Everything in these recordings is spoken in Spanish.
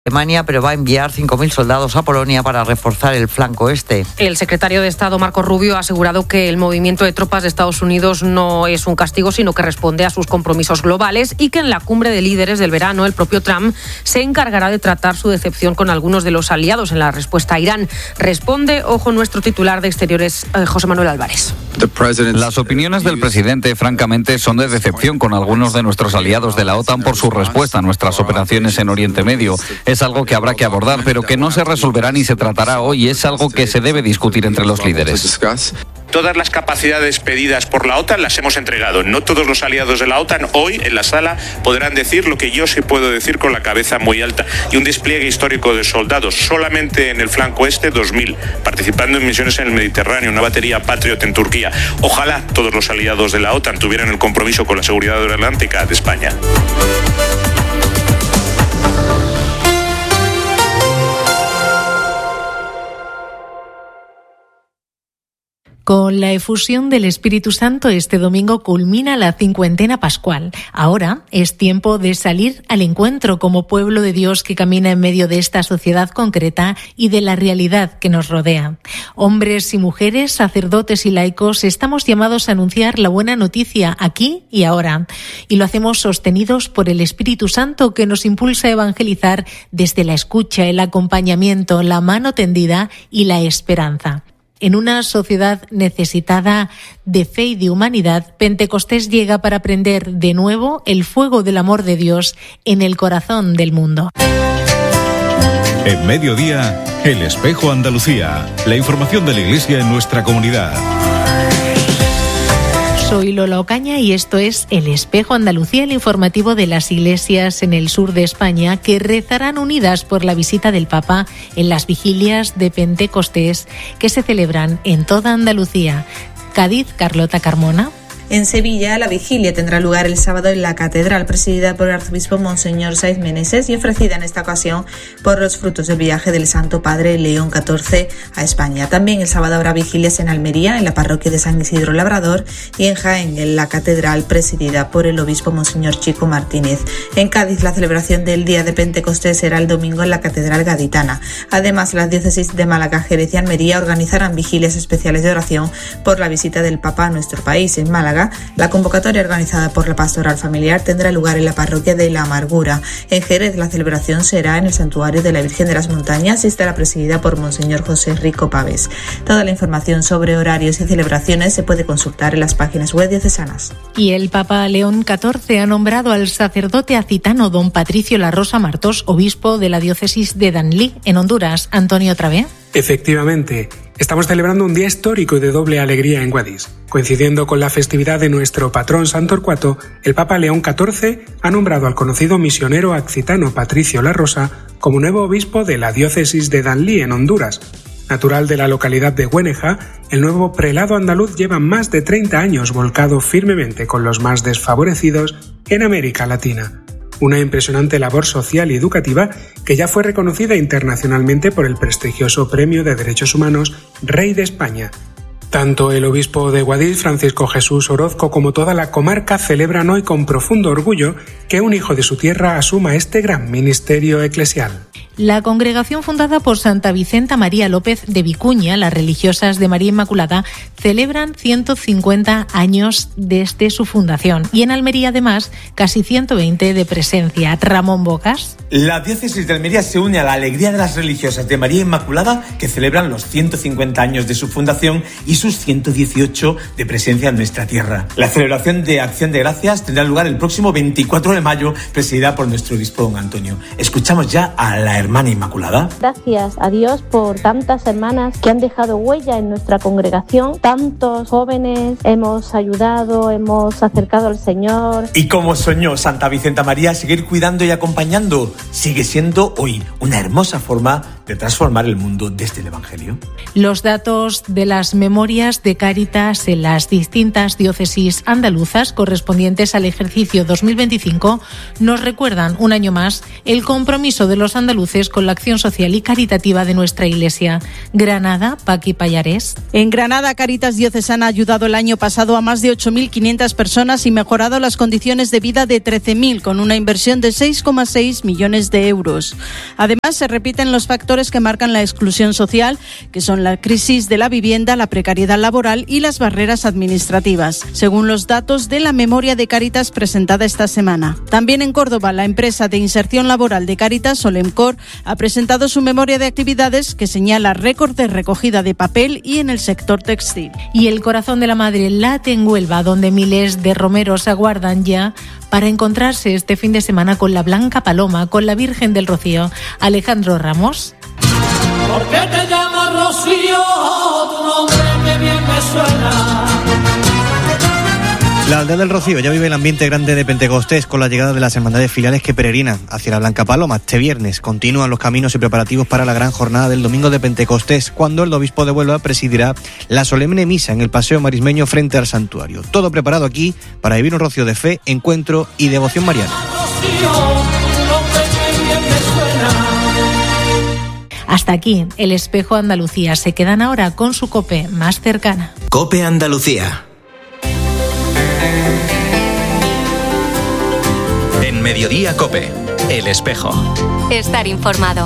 Alemania, pero va a enviar 5.000 soldados a Polonia para reforzar el flanco este. El secretario de Estado, Marco Rubio, ha asegurado que el movimiento de tropas de Estados Unidos no es un castigo, sino que responde a sus compromisos globales y que en la cumbre de líderes del verano el propio Trump se encargará de tratar su decepción con algunos de los aliados en la respuesta a Irán. Responde, ojo, nuestro titular de Exteriores, José Manuel Álvarez. Las opiniones del presidente, francamente, son de decepción con algunos de nuestros aliados de la OTAN por su respuesta a nuestras operaciones en Oriente Medio. Es algo que habrá que abordar, pero que no se resolverá ni se tratará hoy. Es algo que se debe discutir entre los líderes. Todas las capacidades pedidas por la OTAN las hemos entregado. No todos los aliados de la OTAN hoy en la sala podrán decir lo que yo sí puedo decir con la cabeza muy alta. Y un despliegue histórico de soldados. Solamente en el flanco este, 2.000, participando en misiones en el Mediterráneo, una batería Patriot en Turquía. Ojalá todos los aliados de la OTAN tuvieran el compromiso con la seguridad aeronáutica de España. Con la efusión del Espíritu Santo, este domingo culmina la cincuentena pascual. Ahora es tiempo de salir al encuentro como pueblo de Dios que camina en medio de esta sociedad concreta y de la realidad que nos rodea. Hombres y mujeres, sacerdotes y laicos, estamos llamados a anunciar la buena noticia aquí y ahora. Y lo hacemos sostenidos por el Espíritu Santo que nos impulsa a evangelizar desde la escucha, el acompañamiento, la mano tendida y la esperanza. En una sociedad necesitada de fe y de humanidad, Pentecostés llega para prender de nuevo el fuego del amor de Dios en el corazón del mundo. En Mediodía, El Espejo Andalucía. La información de la Iglesia en nuestra comunidad. Soy Lola Ocaña y esto es El Espejo Andalucía, el informativo de las iglesias en el sur de España que rezarán unidas por la visita del Papa en las vigilias de Pentecostés que se celebran en toda Andalucía. Cádiz, Carlota Carmona. En Sevilla, la vigilia tendrá lugar el sábado en la catedral, presidida por el arzobispo Monseñor Saiz Meneses y ofrecida en esta ocasión por los frutos del viaje del Santo Padre León XIV a España. También el sábado habrá vigilias en Almería, en la parroquia de San Isidro Labrador, y en Jaén, en la catedral, presidida por el obispo Monseñor Chico Martínez. En Cádiz, la celebración del día de Pentecostés será el domingo en la catedral gaditana. Además, las diócesis de Málaga, Jerez y Almería organizarán vigilias especiales de oración por la visita del Papa a nuestro país. En Málaga, la convocatoria organizada por la Pastoral Familiar tendrá lugar en la parroquia de La Amargura. En Jerez, la celebración será en el Santuario de la Virgen de las Montañas y estará presidida por Monseñor José Rico Pavés. Toda la información sobre horarios y celebraciones se puede consultar en las páginas web diocesanas. Y el Papa León XIV ha nombrado al sacerdote acitano don Patricio Larrosa Martos, obispo de la diócesis de Danlí, en Honduras. Antonio Travé. Efectivamente, estamos celebrando un día histórico y de doble alegría en Guadix. Coincidiendo con la festividad de nuestro patrón San Torcuato, el Papa León XIV ha nombrado al conocido misionero accitano Patricio Larrosa como nuevo obispo de la diócesis de Danlí, en Honduras. Natural de la localidad de Güeneja, el nuevo prelado andaluz lleva más de 30 años volcado firmemente con los más desfavorecidos en América Latina. Una impresionante labor social y educativa que ya fue reconocida internacionalmente por el prestigioso Premio de Derechos Humanos Rey de España. Tanto el obispo de Guadix, Francisco Jesús Orozco, como toda la comarca celebran hoy con profundo orgullo que un hijo de su tierra asuma este gran ministerio eclesial. La congregación fundada por Santa Vicenta María López de Vicuña, las religiosas de María Inmaculada, celebran 150 años desde su fundación y en Almería además casi 120 de presencia. Ramón Bocas. La diócesis de Almería se une a la alegría de las religiosas de María Inmaculada que celebran los 150 años de su fundación y sus 118 de presencia en nuestra tierra. La celebración de Acción de Gracias tendrá lugar el próximo 24 de mayo, presidida por nuestro obispo don Antonio. Escuchamos ya a la hermana Inmaculada. Gracias a Dios por tantas hermanas que han dejado huella en nuestra congregación. Tantos jóvenes hemos ayudado, hemos acercado al Señor. Y como soñó Santa Vicenta María, seguir cuidando y acompañando sigue siendo hoy una hermosa forma de de transformar el mundo desde el Evangelio. Los datos de las memorias de Cáritas en las distintas diócesis andaluzas correspondientes al ejercicio 2025 nos recuerdan un año más el compromiso de los andaluces con la acción social y caritativa de nuestra Iglesia. Granada, Paqui Pallares. En Granada, Cáritas Diocesana ha ayudado el año pasado a más de 8.500 personas y mejorado las condiciones de vida de 13.000 con una inversión de 6,6 millones de euros. Además, se repiten los factores que marcan la exclusión social, que son la crisis de la vivienda, la precariedad laboral y las barreras administrativas, según los datos de la memoria de Cáritas presentada esta semana. También en Córdoba, la empresa de inserción laboral de Cáritas, Solemcor, ha presentado su memoria de actividades que señala récord de recogida de papel y en el sector textil. Y el corazón de la Madre late en Huelva, donde miles de romeros aguardan ya para encontrarse este fin de semana con la Blanca Paloma, con la Virgen del Rocío. Alejandro Ramos. ¿Por qué te llamas Rocío? Tu nombre que bien me suena. La aldea del Rocío ya vive el ambiente grande de Pentecostés con la llegada de las hermandades filiales que peregrinan hacia la Blanca Paloma. Este viernes continúan los caminos y preparativos para la gran jornada del domingo de Pentecostés, cuando el obispo de Huelva presidirá la solemne misa en el Paseo Marismeño frente al santuario. Todo preparado aquí para vivir un rocío de fe, encuentro y devoción mariana. Hasta aquí el Espejo Andalucía. Se quedan ahora con su COPE más cercana. COPE Andalucía. En Mediodía COPE, El Espejo. Estar informado.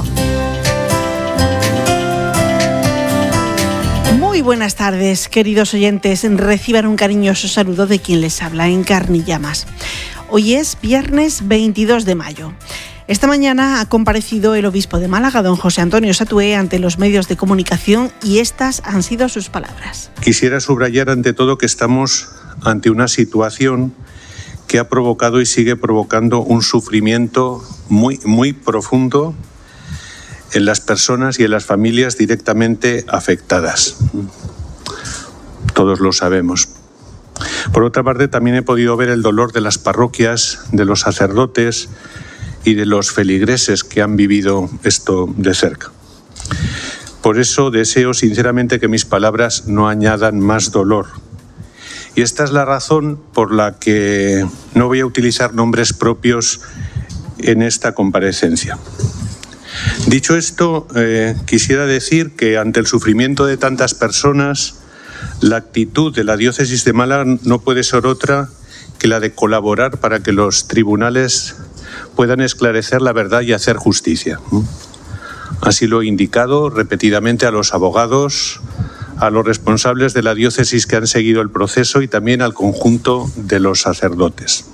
Muy buenas tardes, queridos oyentes. Reciban un cariñoso saludo de quien les habla, Encarni Llamas. Hoy es viernes 22 de mayo. Esta mañana ha comparecido el obispo de Málaga, don José Antonio Satué, ante los medios de comunicación y estas han sido sus palabras. Quisiera subrayar ante todo que estamos ante una situación que ha provocado y sigue provocando un sufrimiento muy profundo en las personas y en las familias directamente afectadas. Todos lo sabemos. Por otra parte, también he podido ver el dolor de las parroquias, de los sacerdotes y de los feligreses que han vivido esto de cerca. Por eso deseo sinceramente que mis palabras no añadan más dolor. Y esta es la razón por la que no voy a utilizar nombres propios en esta comparecencia. Dicho esto, quisiera decir que ante el sufrimiento de tantas personas, la actitud de la diócesis de Málaga no puede ser otra que la de colaborar para que los tribunales puedan esclarecer la verdad y hacer justicia. Así lo he indicado repetidamente a los abogados, a los responsables de la diócesis que han seguido el proceso y también al conjunto de los sacerdotes.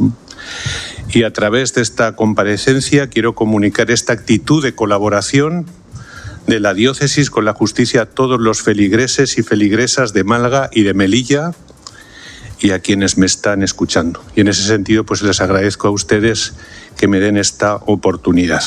Y a través de esta comparecencia quiero comunicar esta actitud de colaboración de la diócesis con la justicia a todos los feligreses y feligresas de Málaga y de Melilla y a quienes me están escuchando. Y en ese sentido, pues les agradezco a ustedes que me den esta oportunidad.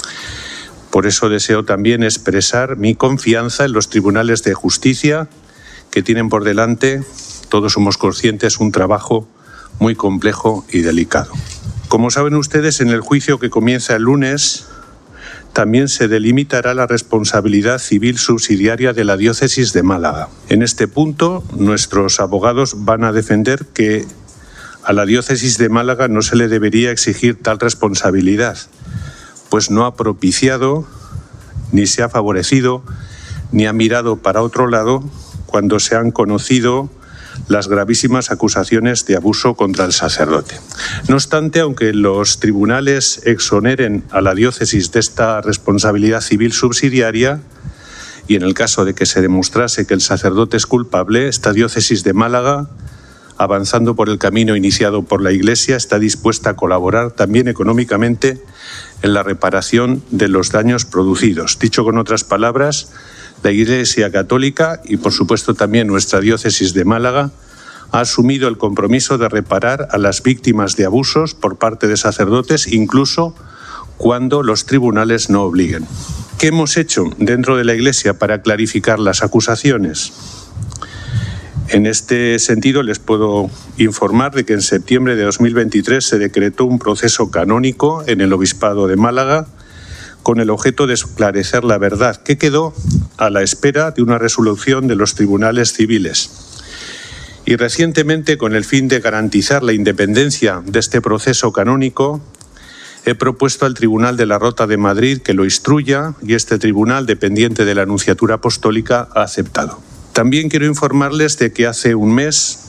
Por eso deseo también expresar mi confianza en los tribunales de justicia que tienen por delante, todos somos conscientes, un trabajo muy complejo y delicado. Como saben ustedes, en el juicio que comienza el lunes también se delimitará la responsabilidad civil subsidiaria de la diócesis de Málaga. En este punto, nuestros abogados van a defender que a la diócesis de Málaga no se le debería exigir tal responsabilidad, pues no ha propiciado, ni se ha favorecido, ni ha mirado para otro lado cuando se han conocido las gravísimas acusaciones de abuso contra el sacerdote. No obstante, aunque los tribunales exoneren a la diócesis de esta responsabilidad civil subsidiaria, y en el caso de que se demostrase que el sacerdote es culpable, esta diócesis de Málaga, avanzando por el camino iniciado por la Iglesia, está dispuesta a colaborar también económicamente en la reparación de los daños producidos. Dicho con otras palabras, la Iglesia Católica y, por supuesto, también nuestra diócesis de Málaga ha asumido el compromiso de reparar a las víctimas de abusos por parte de sacerdotes, incluso cuando los tribunales no obliguen. ¿Qué hemos hecho dentro de la Iglesia para clarificar las acusaciones? En este sentido, les puedo informar de que en septiembre de 2023 se decretó un proceso canónico en el Obispado de Málaga con el objeto de esclarecer la verdad, que quedó a la espera de una resolución de los tribunales civiles. Y recientemente, con el fin de garantizar la independencia de este proceso canónico, he propuesto al Tribunal de la Rota de Madrid que lo instruya y este tribunal, dependiente de la Nunciatura Apostólica, ha aceptado. También quiero informarles de que hace un mes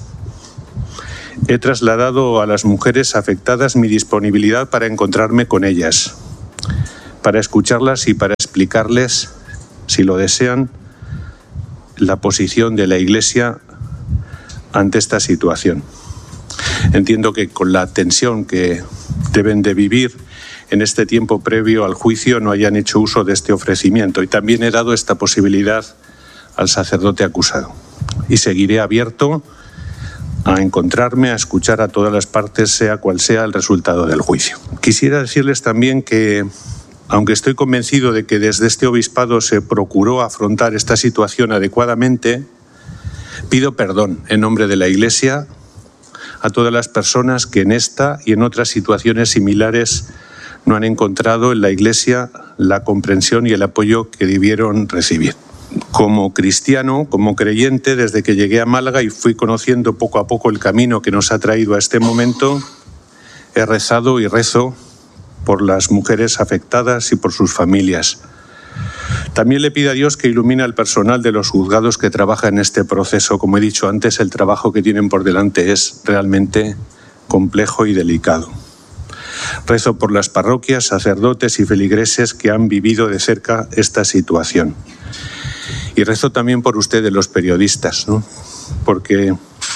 he trasladado a las mujeres afectadas mi disponibilidad para encontrarme con ellas, para escucharlas y para explicarles, si lo desean, la posición de la Iglesia ante esta situación. Entiendo que con la tensión que deben de vivir en este tiempo previo al juicio no hayan hecho uso de este ofrecimiento, y también he dado esta posibilidad al sacerdote acusado. Y seguiré abierto a encontrarme, a escuchar a todas las partes, sea cual sea el resultado del juicio. Quisiera decirles también que, aunque estoy convencido de que desde este obispado se procuró afrontar esta situación adecuadamente, pido perdón en nombre de la Iglesia a todas las personas que en esta y en otras situaciones similares no han encontrado en la Iglesia la comprensión y el apoyo que debieron recibir. Como cristiano, como creyente, desde que llegué a Málaga y fui conociendo poco a poco el camino que nos ha traído a este momento, he rezado y rezo por las mujeres afectadas y por sus familias. También le pido a Dios que ilumine al personal de los juzgados que trabaja en este proceso. Como he dicho antes, el trabajo que tienen por delante es realmente complejo y delicado. Rezo por las parroquias, sacerdotes y feligreses que han vivido de cerca esta situación. Y rezo también por ustedes, los periodistas, ¿no? Porque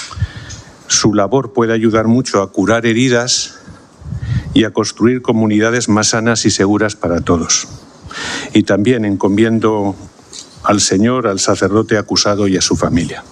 su labor puede ayudar mucho a curar heridas y a construir comunidades más sanas y seguras para todos. Y también encomiendo al Señor, al sacerdote acusado y a su familia.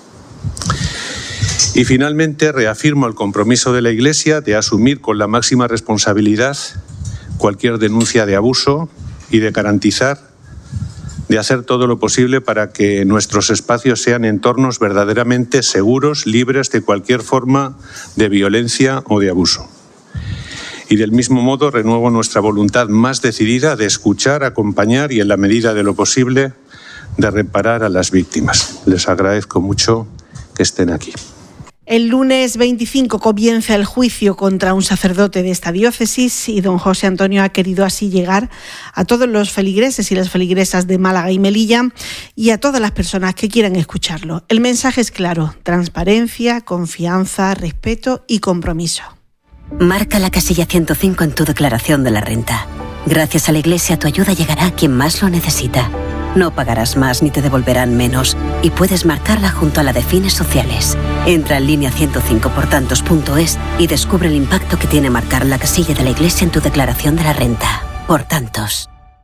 Y finalmente reafirmo el compromiso de la Iglesia de asumir con la máxima responsabilidad cualquier denuncia de abuso y de garantizar, de hacer todo lo posible para que nuestros espacios sean entornos verdaderamente seguros, libres de cualquier forma de violencia o de abuso. Y del mismo modo renuevo nuestra voluntad más decidida de escuchar, acompañar y, en la medida de lo posible, de reparar a las víctimas. Les agradezco mucho que estén aquí. El lunes 25 comienza el juicio contra un sacerdote de esta diócesis y don José Antonio ha querido así llegar a todos los feligreses y las feligresas de Málaga y Melilla y a todas las personas que quieran escucharlo. El mensaje es claro: transparencia, confianza, respeto y compromiso. Marca la casilla 105 en tu declaración de la renta. Gracias a la Iglesia, tu ayuda llegará a quien más lo necesita. No pagarás más ni te devolverán menos y puedes marcarla junto a la de fines sociales. Entra en línea 105portantos.es y descubre el impacto que tiene marcar la casilla de la Iglesia en tu declaración de la renta. Por tantos.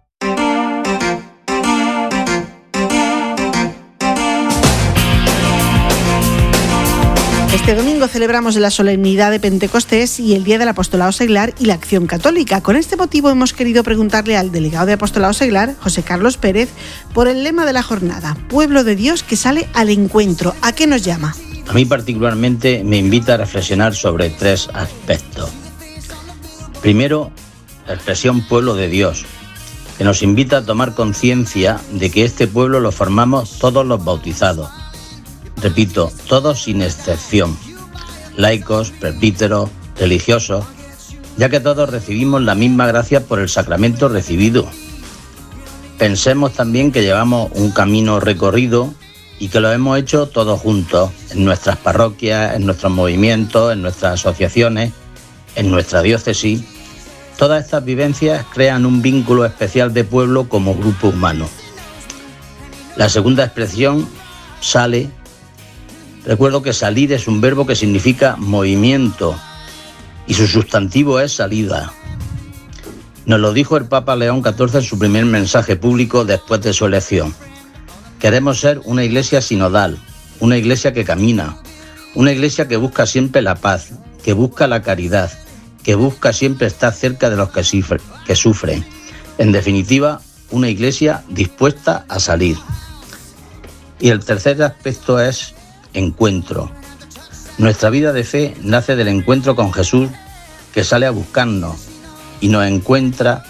Este domingo celebramos la solemnidad de Pentecostés y el Día del Apostolado Seglar y la Acción Católica. Con este motivo hemos querido preguntarle al delegado de Apostolado Seglar, José Carlos Pérez, por el lema de la jornada: Pueblo de Dios que sale al encuentro. ¿A qué nos llama? A mí particularmente me invita a reflexionar sobre tres aspectos. Primero, la expresión pueblo de Dios, que nos invita a tomar conciencia de que este pueblo lo formamos todos los bautizados. Repito, todos sin excepción, laicos, presbíteros, religiosos, ya que todos recibimos la misma gracia por el sacramento recibido. Pensemos también que llevamos un camino recorrido y que lo hemos hecho todos juntos, en nuestras parroquias, en nuestros movimientos, en nuestras asociaciones, en nuestra diócesis. Todas estas vivencias crean un vínculo especial de pueblo como grupo humano. La segunda expresión, sale. Recuerdo que salir es un verbo que significa movimiento y su sustantivo es salida. Nos lo dijo el Papa León XIV en su primer mensaje público después de su elección. Queremos ser una iglesia sinodal, una iglesia que camina, una iglesia que busca siempre la paz, que busca la caridad, que busca siempre estar cerca de los que sufren. En definitiva, una iglesia dispuesta a salir. Y el tercer aspecto es encuentro. Nuestra vida de fe nace del encuentro con Jesús, que sale a buscarnos y nos encuentra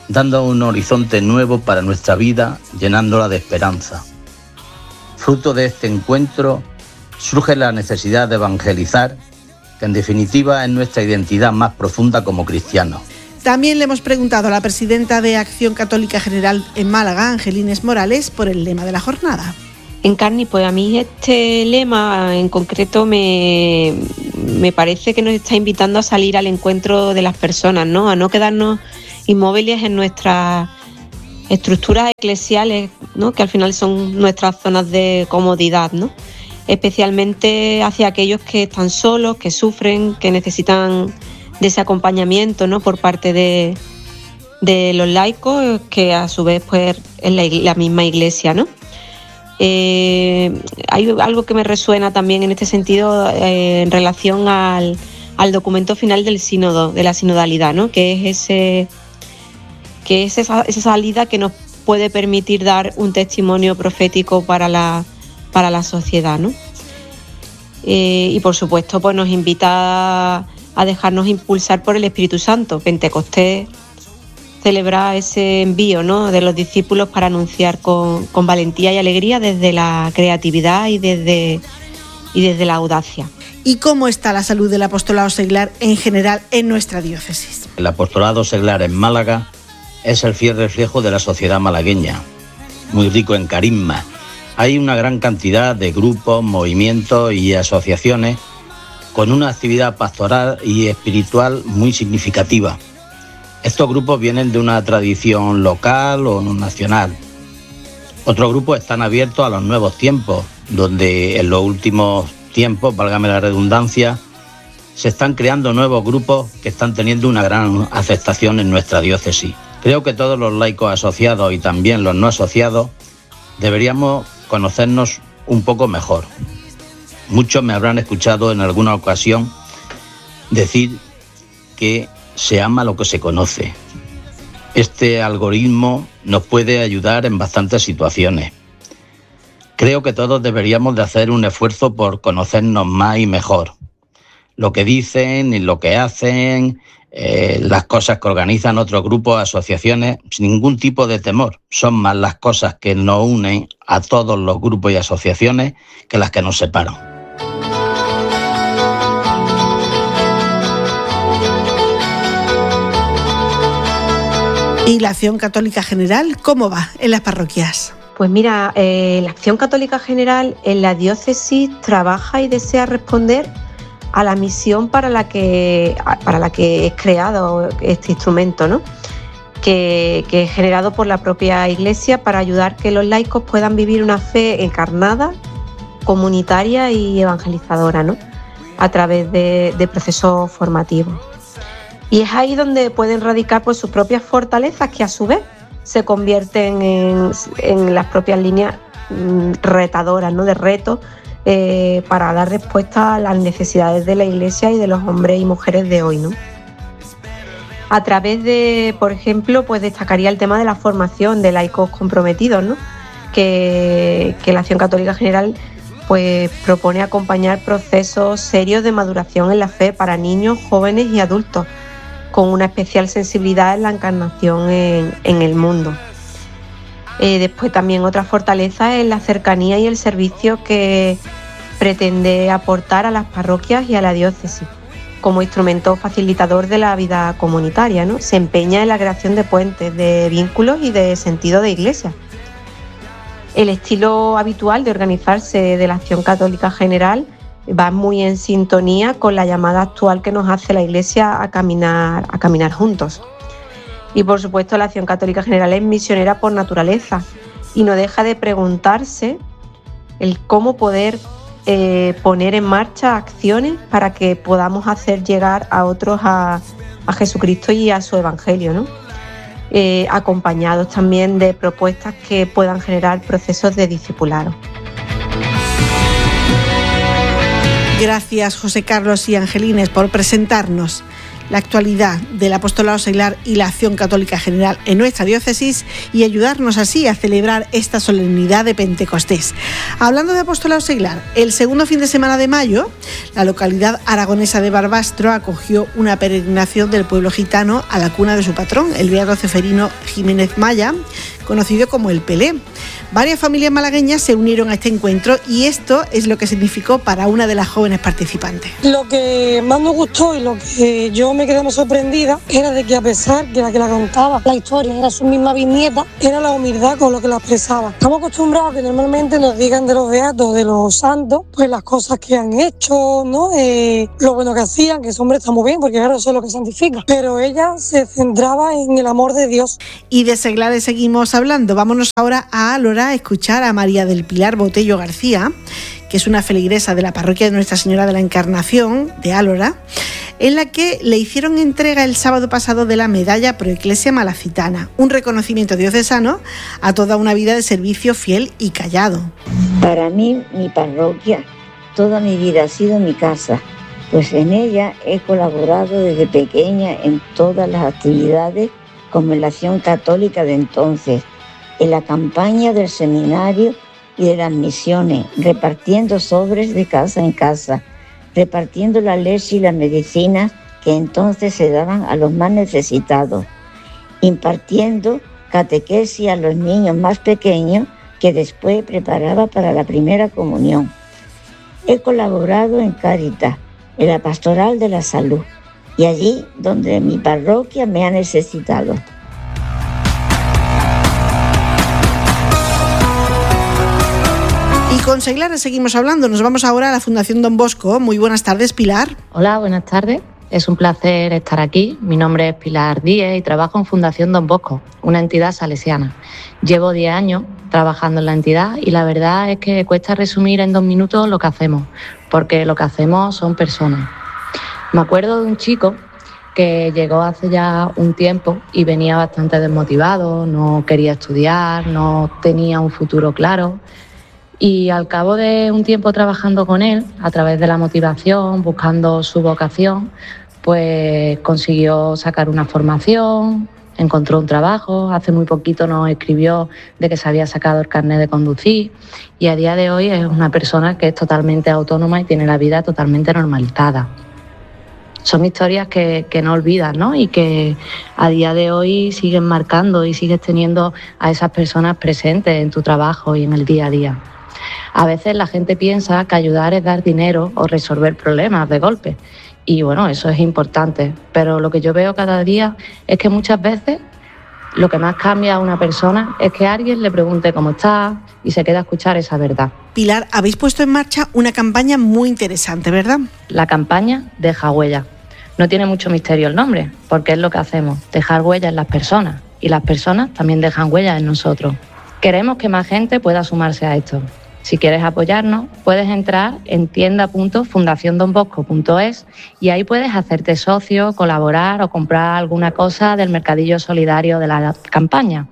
dando un horizonte nuevo para nuestra vida, llenándola de esperanza. Fruto de este encuentro surge la necesidad de evangelizar, que en definitiva es nuestra identidad más profunda como cristianos. También le hemos preguntado a la presidenta de Acción Católica General en Málaga, Angelines Morales, por el lema de la jornada. Encarni, pues a mí este lema en concreto me parece que nos está invitando a salir al encuentro de las personas, ¿no? A no quedarnos inmóviles en nuestras estructuras eclesiales, ¿no? Que al final son nuestras zonas de comodidad, ¿no? Especialmente hacia aquellos que están solos, que sufren, que necesitan de ese acompañamiento, ¿no? Por parte de los laicos, que a su vez pues es la misma Iglesia, ¿no? Hay algo que me resuena también en este sentido en relación al documento final del sínodo, de la sinodalidad, ¿no? Que es esa salida que nos puede permitir dar un testimonio profético para la sociedad, ¿no? Y por supuesto pues nos invita a dejarnos impulsar por el Espíritu Santo. Pentecostés celebra ese envío, ¿no? De los discípulos para anunciar con valentía y alegría desde la creatividad y desde la audacia. ¿Y cómo está la salud del apostolado seglar en general en nuestra diócesis? El apostolado seglar en Málaga es el fiel reflejo de la sociedad malagueña, muy rico en carisma. Hay una gran cantidad de grupos, movimientos y asociaciones con una actividad pastoral y espiritual muy significativa. Estos grupos vienen de una tradición local o nacional. Otros grupos están abiertos a los nuevos tiempos, donde en los últimos tiempos, válgame la redundancia, se están creando nuevos grupos que están teniendo una gran aceptación en nuestra diócesis. Creo que todos los laicos asociados y también los no asociados deberíamos conocernos un poco mejor. Muchos me habrán escuchado en alguna ocasión decir que se ama lo que se conoce. Este algoritmo nos puede ayudar en bastantes situaciones. Creo que todos deberíamos de hacer un esfuerzo por conocernos más y mejor. Lo que dicen y lo que hacen, las cosas que organizan otros grupos, asociaciones, sin ningún tipo de temor. Son más las cosas que nos unen a todos los grupos y asociaciones que las que nos separan. ¿Y la Acción Católica General cómo va en las parroquias? Pues mira, la Acción Católica General en la diócesis trabaja y desea responder a la misión para la que es creado este instrumento, ¿no? Que es generado por la propia Iglesia para ayudar que los laicos puedan vivir una fe encarnada, comunitaria y evangelizadora, ¿no? A través de procesos formativos. Y es ahí donde pueden radicar pues, sus propias fortalezas, que a su vez se convierten en las propias líneas retadoras, ¿no? De reto para dar respuesta a las necesidades de la Iglesia y de los hombres y mujeres de hoy, ¿no? A través de, por ejemplo, pues destacaría el tema de la formación de laicos comprometidos, ¿no? Que la Acción Católica General pues propone acompañar procesos serios de maduración en la fe para niños, jóvenes y adultos, con una especial sensibilidad en la encarnación en el mundo. Después también otra fortaleza es la cercanía y el servicio que pretende aportar a las parroquias y a la diócesis como instrumento facilitador de la vida comunitaria, ¿no? Se empeña en la creación de puentes, de vínculos y de sentido de iglesia. El estilo habitual de organizarse de la Acción Católica General va muy en sintonía con la llamada actual que nos hace la Iglesia a caminar juntos. Y por supuesto la Acción Católica General es misionera por naturaleza y no deja de preguntarse el cómo poder poner en marcha acciones para que podamos hacer llegar a otros a Jesucristo y a su Evangelio, ¿no? Acompañados también de propuestas que puedan generar procesos de discipulado. Gracias, José Carlos y Angelines, por presentarnos la actualidad del apostolado seglar y la acción católica general en nuestra diócesis y ayudarnos así a celebrar esta solemnidad de Pentecostés. Hablando de apostolado seglar, el segundo fin de semana de mayo, la localidad aragonesa de Barbastro acogió una peregrinación del pueblo gitano a la cuna de su patrón, el beato Ceferino Jiménez Maya, conocido como el Pelé. Varias familias malagueñas se unieron a este encuentro y esto es lo que significó para una de las jóvenes participantes. Lo que más nos gustó y lo que yo me quedé más sorprendida era de que, a pesar que la contaba la historia era su misma bisnieta, era la humildad con lo que la expresaba. Estamos acostumbrados a que normalmente nos digan de los beatos, de los santos, pues las cosas que han hecho, ¿no? Lo bueno que hacían, que ese hombre está muy bien, porque claro, eso es lo que santifica. Pero ella se centraba en el amor de Dios. Y de seglares seguimos hablando. Vámonos ahora a Álora a escuchar a María del Pilar Botello García, que es una feligresa de la parroquia de Nuestra Señora de la Encarnación de Álora, en la que le hicieron entrega el sábado pasado de la medalla Pro Ecclesia Malacitana, un reconocimiento diocesano a toda una vida de servicio fiel y callado. Para mí, mi parroquia, toda mi vida ha sido mi casa, pues en ella he colaborado desde pequeña en todas las actividades como en la acción católica de entonces, en la campaña del seminario y de las misiones, repartiendo sobres de casa en casa, repartiendo la leche y las medicinas que entonces se daban a los más necesitados, impartiendo catequesis a los niños más pequeños que después preparaba para la primera comunión. He colaborado en Cáritas, en la Pastoral de la Salud, y allí donde mi parroquia me ha necesitado. Y con seglares seguimos hablando. Nos vamos ahora a la Fundación Don Bosco. Muy buenas tardes, Pilar. Hola, buenas tardes. Es un placer estar aquí. Mi nombre es Pilar Díez y trabajo en Fundación Don Bosco, una entidad salesiana. Llevo 10 años trabajando en la entidad y la verdad es que cuesta resumir en 2 minutos lo que hacemos, porque lo que hacemos son personas. Me acuerdo de un chico que llegó hace ya un tiempo y venía bastante desmotivado, no quería estudiar, no tenía un futuro claro. Y al cabo de un tiempo trabajando con él, a través de la motivación, buscando su vocación, pues consiguió sacar una formación, encontró un trabajo. Hace muy poquito nos escribió de que se había sacado el carnet de conducir y a día de hoy es una persona que es totalmente autónoma y tiene la vida totalmente normalizada. Son historias que no olvidas, ¿no? Y que a día de hoy siguen marcando y sigues teniendo a esas personas presentes en tu trabajo y en el día a día. A veces la gente piensa que ayudar es dar dinero o resolver problemas de golpe. Y bueno, eso es importante. Pero lo que yo veo cada día es que muchas veces lo que más cambia a una persona es que alguien le pregunte cómo está y se queda a escuchar esa verdad. Pilar, habéis puesto en marcha una campaña muy interesante, ¿verdad? La campaña Deja Huella. No tiene mucho misterio el nombre, porque es lo que hacemos, dejar huella en las personas. Y las personas también dejan huellas en nosotros. Queremos que más gente pueda sumarse a esto. Si quieres apoyarnos, puedes entrar en tienda.fundaciondonbosco.es y ahí puedes hacerte socio, colaborar o comprar alguna cosa del mercadillo solidario de la campaña.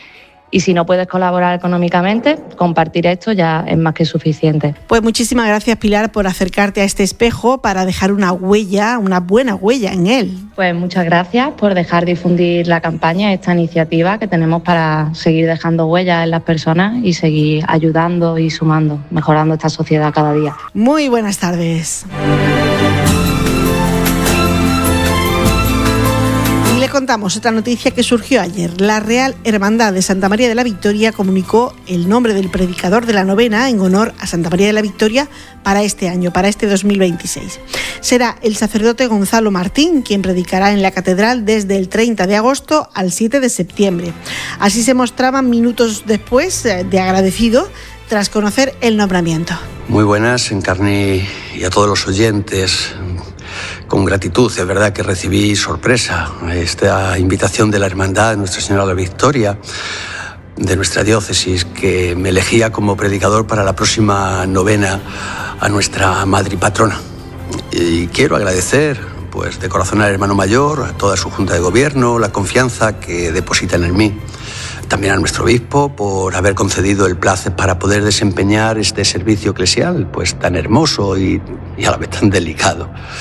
Y si no puedes colaborar económicamente, compartir esto ya es más que suficiente. Pues muchísimas gracias, Pilar, por acercarte a este espejo para dejar una huella, una buena huella en él. Pues muchas gracias por dejar difundir la campaña, esta iniciativa que tenemos para seguir dejando huellas en las personas y seguir ayudando y sumando, mejorando esta sociedad cada día. Muy buenas tardes. Le contamos otra noticia que surgió ayer. La Real Hermandad de Santa María de la Victoria comunicó el nombre del predicador de la novena en honor a Santa María de la Victoria para este año, para este 2026. Será el sacerdote Gonzalo Martín quien predicará en la catedral desde el 30 de agosto al 7 de septiembre. Así se mostraban minutos después de agradecido tras conocer el nombramiento. Muy buenas, Encarni, y a todos los oyentes. Con gratitud, es verdad que recibí sorpresa esta invitación de la Hermandad de Nuestra Señora de la Victoria, de nuestra diócesis, que me elegía como predicador para la próxima novena a nuestra madre y patrona. Y quiero agradecer, pues, de corazón al hermano mayor, a toda su junta de gobierno, la confianza que depositan en mí. También a nuestro obispo por haber concedido el placer para poder desempeñar este servicio eclesial, pues tan hermoso y a la vez tan delicado.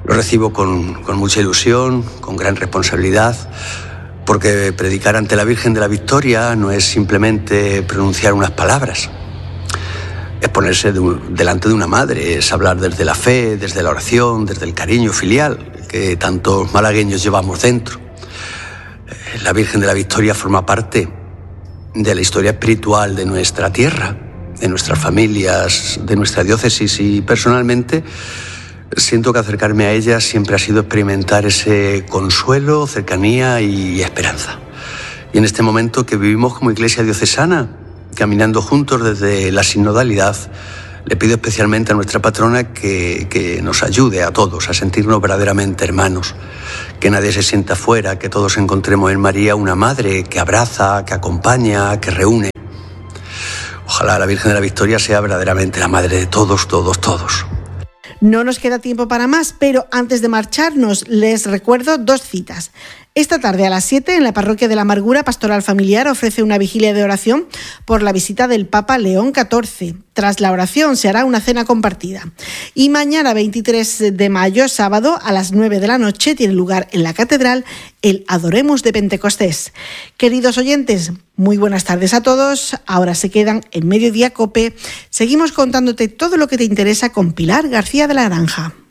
Lo recibo con mucha ilusión, con gran responsabilidad, porque predicar ante la Virgen de la Victoria no es simplemente pronunciar unas palabras. Es ponerse delante de una madre, es hablar desde la fe, desde la oración, desde el cariño filial que tantos malagueños llevamos dentro. La Virgen de la Victoria forma parte de la historia espiritual de nuestra tierra, de nuestras familias, de nuestra diócesis, y personalmente siento que acercarme a ella siempre ha sido experimentar ese consuelo, cercanía y esperanza. Y en este momento que vivimos como Iglesia diocesana, caminando juntos desde la sinodalidad, le pido especialmente a nuestra patrona que nos ayude a todos a sentirnos verdaderamente hermanos, que nadie se sienta fuera, que todos encontremos en María una madre que abraza, que acompaña, que reúne. Ojalá la Virgen de la Victoria sea verdaderamente la madre de todos, todos, todos. No nos queda tiempo para más, pero antes de marcharnos les recuerdo 2 citas. Esta tarde a las 7 en la Parroquia de la Amargura Pastoral Familiar ofrece una vigilia de oración por la visita del Papa León XIV. Tras la oración se hará una cena compartida. Y mañana 23 de mayo, sábado, a las 9 de la noche, tiene lugar en la Catedral el Adoremus de Pentecostés. Queridos oyentes, muy buenas tardes a todos. Ahora se quedan en Mediodía COPE. Seguimos contándote todo lo que te interesa con Pilar García de la Granja.